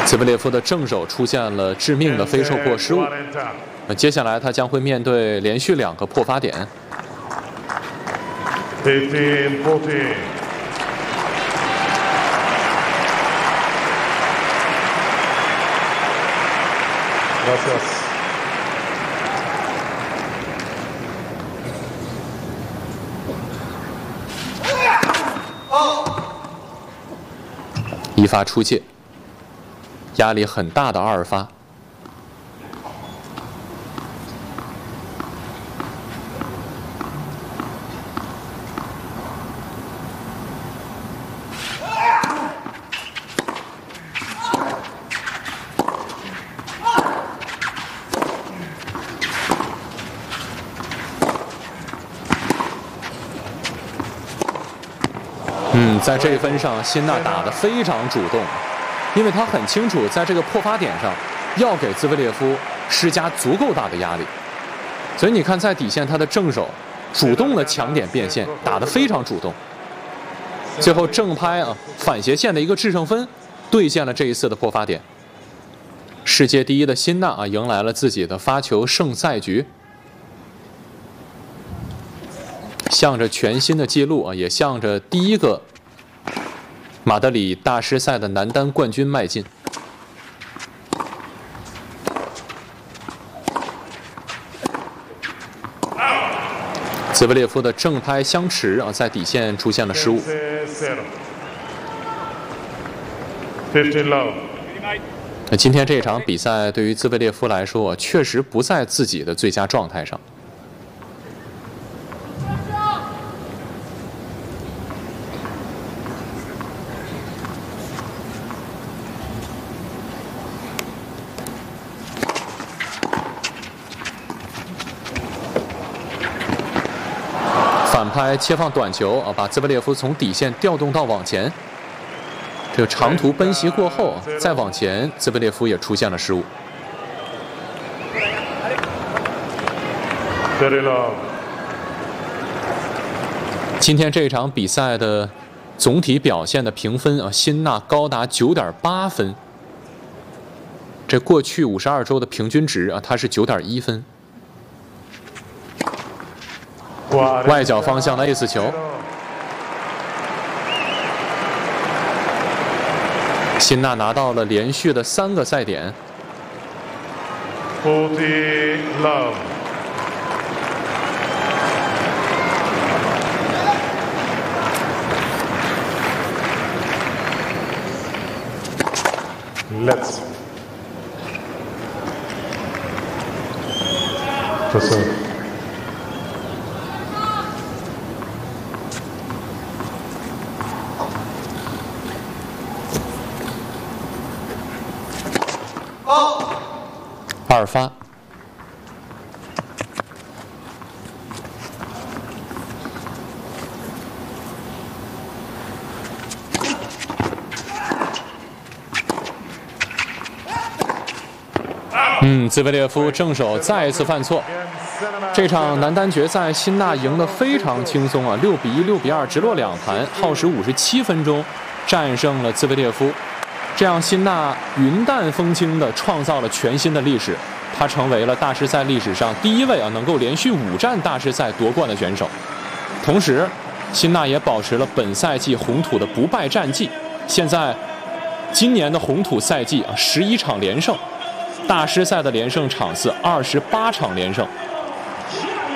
兹维列夫的正手出现了致命的非受迫失误，接下来他将会面对连续2个破发点。 15-14. 一发出界，压力很大的2发。在这一分上，辛纳打得非常主动，因为他很清楚，在这个破发点上要给兹维列夫施加足够大的压力。所以你看，在底线他的正手主动的抢点变现，打得非常主动。最后正拍反斜线的一个制胜分，兑现了这一次的破发点。世界第1的辛纳迎来了自己的发球胜赛局。向着全新的记录也向着第1个马德里大师赛的男单冠军迈进。兹维列夫的正拍相持在底线出现了失误。那今天这场比赛对于兹维列夫来说确实不在自己的最佳状态上。反拍切放短球把兹维列夫从底线调动到网前。这个长途奔袭过后再往前，兹维列夫也出现了失误。今天这场比赛的总体表现的评分辛纳高达9.8分。这过去52周的平均值他是9.1分。外角方向的 ace 球，辛纳拿到了连续的3个赛点。 Let's proceed. 2发。兹维列夫正手再一次犯错。这场男单决赛，辛纳赢得非常轻松6比1、6比2，直落2盘，耗时57分钟，战胜了兹维列夫。这样，辛纳云淡风轻地创造了全新的历史，他成为了大师赛历史上第1位能够连续5站大师赛夺冠的选手。同时，辛纳也保持了本赛季红土的不败战绩。现在，今年的红土赛季11场连胜。大师赛的连胜场次28场连胜，